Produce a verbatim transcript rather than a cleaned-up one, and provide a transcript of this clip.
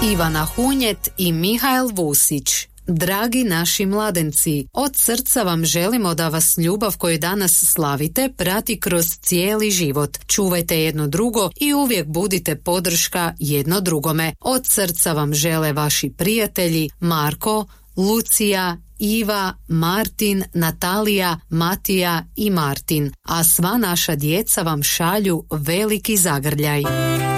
Ivana Hunjet i Mihael Vusić. Dragi naši mladenci, od srca vam želimo da vas ljubav koju danas slavite prati kroz cijeli život. Čuvajte jedno drugo i uvijek budite podrška jedno drugome. Od srca vam žele vaši prijatelji Marko, Lucija, Iva, Martin, Natalija, Matija i Martin, a sva naša djeca vam šalju veliki zagrljaj.